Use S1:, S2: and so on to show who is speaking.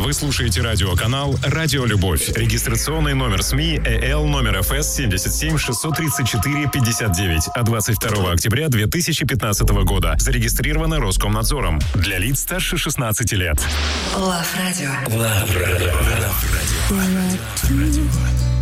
S1: Вы слушаете радиоканал «Радио Любовь». Регистрационный номер СМИ ЭЛ номер ФС 77 634 59 от 22 октября 2015 года. Зарегистрировано Роскомнадзором. Для лиц старше 16 лет.
S2: Love Radio.
S3: Love Radio. Love Radio.